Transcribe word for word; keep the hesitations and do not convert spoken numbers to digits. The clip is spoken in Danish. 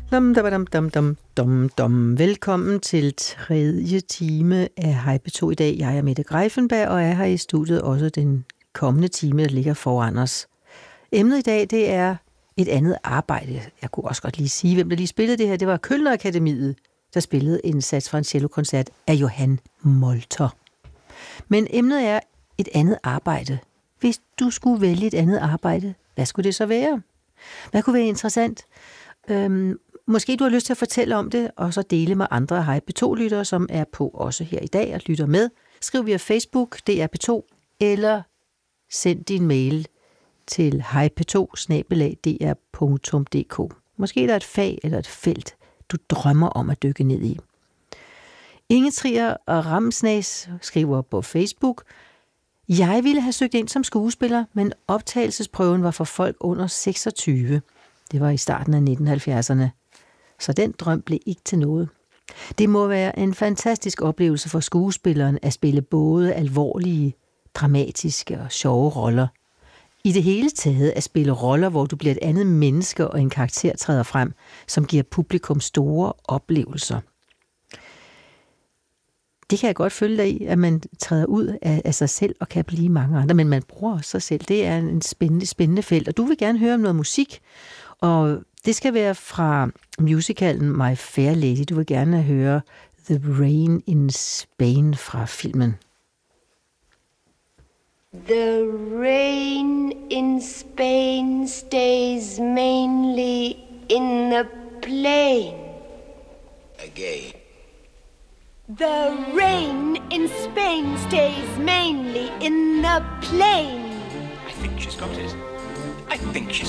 Dum, dum, dum, dum, dum, dum. Velkommen til tredje time af Hej P to i dag. Jeg er Mette Greiffenberg, og er her i studiet også den kommende time, der ligger foran os. Emnet i dag, det er et andet arbejde. Jeg kunne også godt lige sige, hvem der lige spillede det her. Det var Kölner Akademiet, der spillede en sats fra en cellokoncert af Johann Molter. Men emnet er et andet arbejde. Hvis du skulle vælge et andet arbejde, hvad skulle det så være? Hvad kunne være interessant? Øhm, måske du har lyst til at fortælle om det, og så dele med andre Hej P to-lyttere, som er på også her i dag og lytter med. Skriv via Facebook, D R P to, eller send din mail til hej p to snabel-a d r punktum d k. Måske er der et fag eller et felt, du drømmer om at dykke ned i. Inge Trier og Ramsnæs skriver på Facebook: Jeg ville have søgt ind som skuespiller, men optagelsesprøven var for folk under seksogtyve. Det var i starten af nitten halvfjerdserne. Så den drøm blev ikke til noget. Det må være en fantastisk oplevelse for skuespilleren at spille både alvorlige, dramatiske og sjove roller. I det hele taget at spille roller, hvor du bliver et andet menneske og en karakter træder frem, som giver publikum store oplevelser. Det kan jeg godt følge dig i, at man træder ud af, af sig selv og kan blive mange andre, men man bruger også sig selv. Det er en spændende, spændende felt, og du vil gerne høre om noget musik, og det skal være fra musicalen My Fair Lady. Du vil gerne høre The Rain in Spain fra filmen. The rain in Spain stays mainly in the plain. Again. The rain in Spain stays mainly in the plain. I think she's got it. I think she's